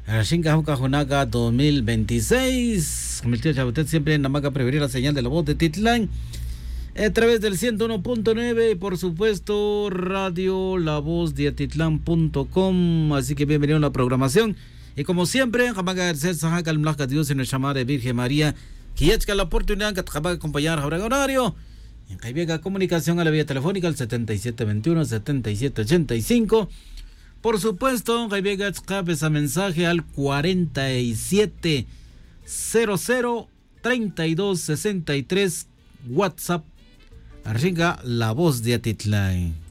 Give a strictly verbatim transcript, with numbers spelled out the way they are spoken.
Rashinka Juka Junaga dos mil veintiséis. Convirtió Chabutet siempre en Namaca preferir la señal de la voz de Titlán. A través del ciento uno punto nueve y por supuesto radio la voz de atitlán punto com. Así que bienvenido a la programación. Y como siempre, jamás agradecer a el Dios en el llamar de Virgen María. Que ya la oportunidad que te va a acompañar ahora en horario. En Caibiega Comunicación a la vía telefónica al setenta y siete veintiuno, setenta y siete ochenta y cinco. Por supuesto, Caibiega escape ese mensaje al cuarenta y siete cero cero treinta y dos sesenta y tres WhatsApp. Arringa la voz de Atitlán.